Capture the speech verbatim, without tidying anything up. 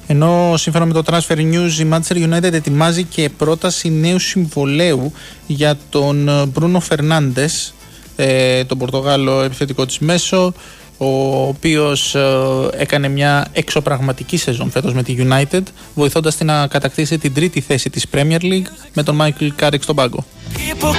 Ενώ σύμφωνα με το Transfer News, η Manchester United ετοιμάζει και πρόταση νέου συμβολαίου για τον Μπρούνο Φερνάντες, ε, τον Πορτογάλο επιθετικό της μέσο, ο οποίος ε, έκανε μια εξωπραγματική σεζόν φέτος με τη United, βοηθώντας την να κατακτήσει την τρίτη θέση της Premier League με τον Michael Carrick στον πάγκο.